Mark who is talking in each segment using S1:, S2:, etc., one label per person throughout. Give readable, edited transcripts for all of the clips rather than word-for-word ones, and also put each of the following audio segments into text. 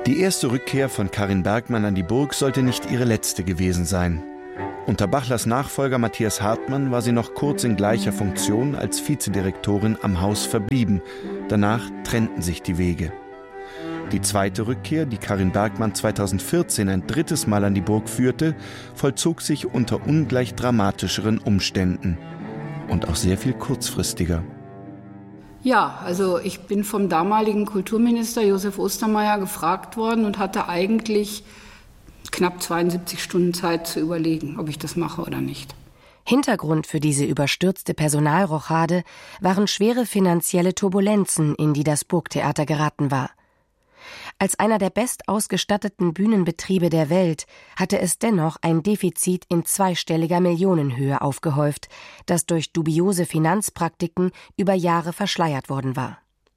S1: Die erste Rückkehr von Karin Bergmann an die Burg sollte nicht ihre letzte gewesen sein. Unter Bachlers Nachfolger Matthias Hartmann war sie noch kurz in gleicher Funktion als Vizedirektorin am Haus verblieben. Danach trennten sich die Wege. Die zweite Rückkehr, die Karin Bergmann 2014 ein drittes Mal an die Burg führte, vollzog sich unter ungleich dramatischeren Umständen und auch sehr viel kurzfristiger.
S2: Ja, also ich bin vom damaligen Kulturminister Josef Ostermeier gefragt worden und hatte eigentlich knapp 72 Stunden Zeit zu überlegen, ob ich das mache oder nicht.
S3: Hintergrund für diese überstürzte Personalrochade waren schwere finanzielle Turbulenzen, in die das Burgtheater geraten war. Als einer der bestausgestatteten Bühnenbetriebe der Welt hatte es dennoch ein Defizit in zweistelliger Millionenhöhe aufgehäuft, das durch dubiose Finanzpraktiken über Jahre verschleiert worden war.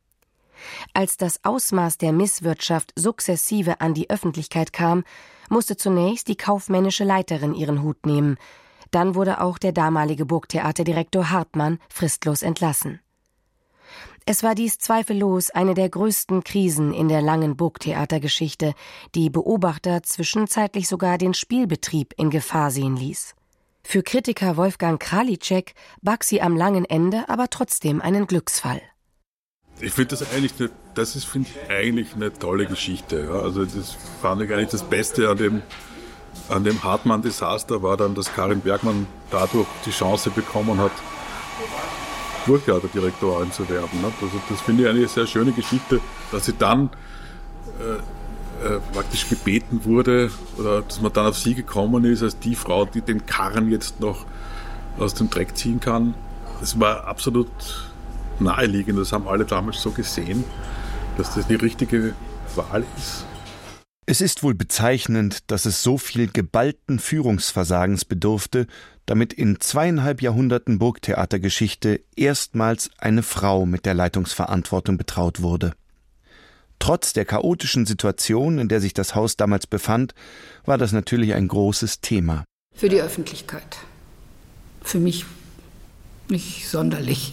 S3: Als das Ausmaß der Misswirtschaft sukzessive an die Öffentlichkeit kam, musste zunächst die kaufmännische Leiterin ihren Hut nehmen. Dann wurde auch der damalige Burgtheaterdirektor Hartmann fristlos entlassen. Es war dies zweifellos eine der größten Krisen in der langen Burgtheatergeschichte, die Beobachter zwischenzeitlich sogar den Spielbetrieb in Gefahr sehen ließ. Für Kritiker Wolfgang Kralitschek barg sie am langen Ende aber trotzdem einen Glücksfall.
S4: Ich finde das ist eigentlich eine tolle Geschichte. Ja. Also das fand ich eigentlich das Beste an dem Hartmann-Desaster war dann, dass Karin Bergmann dadurch die Chance bekommen hat, Burgtheaterdirektorin zu werden. Also das finde ich eine sehr schöne Geschichte, dass sie dann praktisch gebeten wurde oder dass man dann auf sie gekommen ist als die Frau, die den Karren jetzt noch aus dem Dreck ziehen kann. Das war absolut naheliegend, das haben alle damals so gesehen, dass das die richtige Wahl ist.
S1: Es ist wohl bezeichnend, dass es so viel geballten Führungsversagens bedurfte, damit in 2,5 Jahrhunderten Burgtheatergeschichte erstmals eine Frau mit der Leitungsverantwortung betraut wurde. Trotz der chaotischen Situation, in der sich das Haus damals befand, war das natürlich ein großes Thema.
S2: Für die Öffentlichkeit. Für mich nicht sonderlich.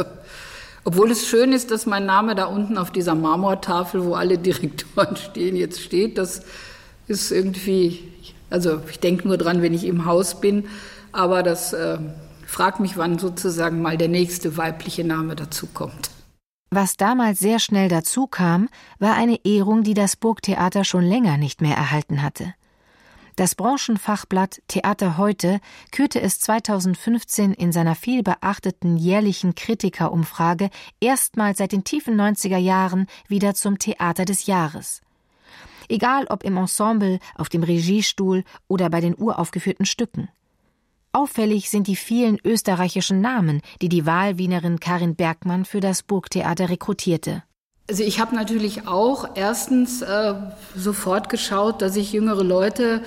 S2: Obwohl es schön ist, dass mein Name da unten auf dieser Marmortafel, wo alle Direktoren stehen, jetzt steht. Das ist irgendwie, also ich denke nur dran, wenn ich im Haus bin, aber das fragt mich, wann sozusagen mal der nächste weibliche Name dazu kommt.
S3: Was damals sehr schnell dazu kam, war eine Ehrung, die das Burgtheater schon länger nicht mehr erhalten hatte. Das Branchenfachblatt Theater heute kürte es 2015 in seiner vielbeachteten jährlichen Kritikerumfrage erstmals seit den tiefen 90er Jahren wieder zum Theater des Jahres. Egal ob im Ensemble, auf dem Regiestuhl oder bei den uraufgeführten Stücken. Auffällig sind die vielen österreichischen Namen, die die Wahlwienerin Karin Bergmann für das Burgtheater rekrutierte.
S2: Also ich habe natürlich auch erstens sofort geschaut, dass ich jüngere Leute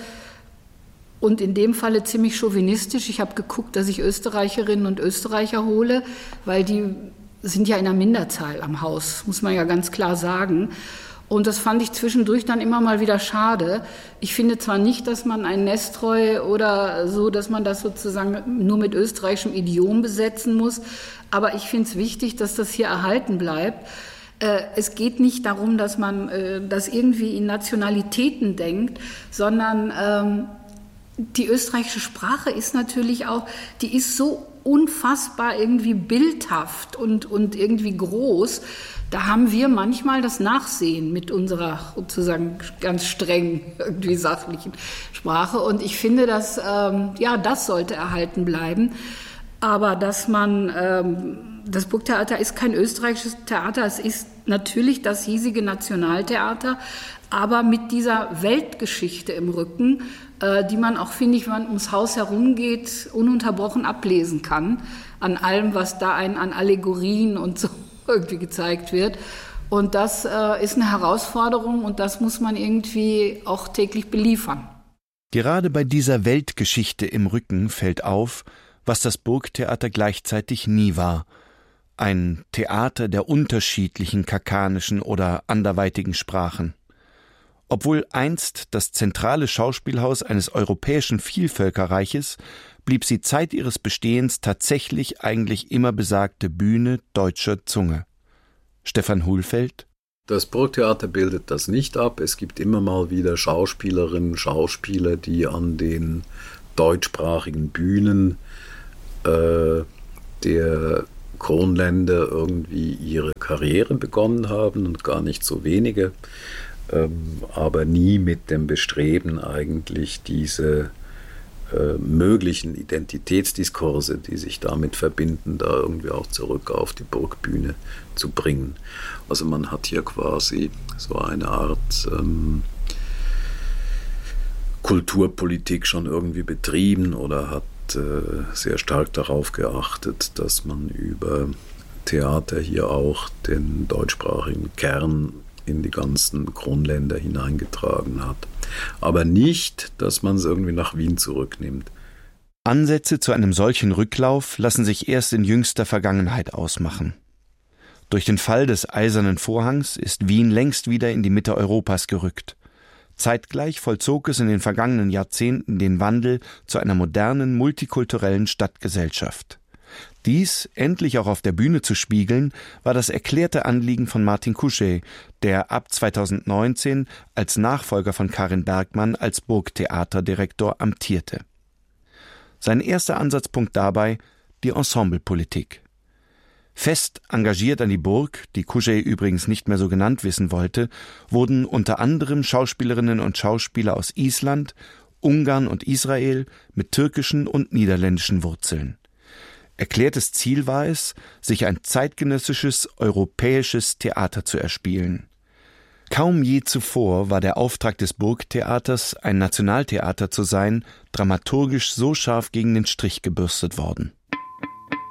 S2: und in dem Falle ziemlich chauvinistisch, ich habe geguckt, dass ich Österreicherinnen und Österreicher hole, weil die sind ja in der Minderzahl am Haus, muss man ja ganz klar sagen. Und das fand ich zwischendurch dann immer mal wieder schade. Ich finde zwar nicht, dass man ein Nestroy oder so, dass man das sozusagen nur mit österreichischem Idiom besetzen muss, aber ich finde es wichtig, dass das hier erhalten bleibt. Es geht nicht darum, dass man das irgendwie in Nationalitäten denkt, sondern die österreichische Sprache ist natürlich auch, die ist so unfassbar irgendwie bildhaft und irgendwie groß. Da haben wir manchmal das Nachsehen mit unserer sozusagen ganz streng irgendwie sachlichen Sprache. Und ich finde, dass das sollte erhalten bleiben. Aber dass man das Burgtheater ist kein österreichisches Theater, es ist natürlich das hiesige Nationaltheater, aber mit dieser Weltgeschichte im Rücken, die man auch, finde ich, wenn man ums Haus herumgeht, ununterbrochen ablesen kann, an allem, was da an Allegorien und so irgendwie gezeigt wird. Und das ist eine Herausforderung und das muss man irgendwie auch täglich beliefern.
S1: Gerade bei dieser Weltgeschichte im Rücken fällt auf, was das Burgtheater gleichzeitig nie war. Ein Theater der unterschiedlichen kakanischen oder anderweitigen Sprachen. Obwohl einst das zentrale Schauspielhaus eines europäischen Vielvölkerreiches, blieb sie Zeit ihres Bestehens tatsächlich eigentlich immer besagte Bühne deutscher Zunge. Stefan Hulfeld:
S5: Das Burgtheater bildet das nicht ab. Es gibt immer mal wieder Schauspielerinnen, Schauspieler, die an den deutschsprachigen Bühnen der Kronländer irgendwie ihre Karriere begonnen haben und gar nicht so wenige, aber nie mit dem Bestreben eigentlich diese möglichen Identitätsdiskurse, die sich damit verbinden, da irgendwie auch zurück auf die Burgbühne zu bringen. Also man hat hier quasi so eine Art Kulturpolitik schon irgendwie betrieben oder hat sehr stark darauf geachtet, dass man über Theater hier auch den deutschsprachigen Kern in die ganzen Kronländer hineingetragen hat. Aber nicht, dass man es irgendwie nach Wien zurücknimmt.
S1: Ansätze zu einem solchen Rücklauf lassen sich erst in jüngster Vergangenheit ausmachen. Durch den Fall des Eisernen Vorhangs ist Wien längst wieder in die Mitte Europas gerückt. Zeitgleich vollzog es in den vergangenen Jahrzehnten den Wandel zu einer modernen, multikulturellen Stadtgesellschaft. Dies endlich auch auf der Bühne zu spiegeln, war das erklärte Anliegen von Martin Kuschey, der ab 2019 als Nachfolger von Karin Bergmann als Burgtheaterdirektor amtierte. Sein erster Ansatzpunkt dabei die Ensemblepolitik. Fest engagiert an die Burg, die Kuschey übrigens nicht mehr so genannt wissen wollte, wurden unter anderem Schauspielerinnen und Schauspieler aus Island, Ungarn und Israel mit türkischen und niederländischen Wurzeln. Erklärtes Ziel war es, sich ein zeitgenössisches, europäisches Theater zu erspielen. Kaum je zuvor war der Auftrag des Burgtheaters, ein Nationaltheater zu sein, dramaturgisch so scharf gegen den Strich gebürstet worden.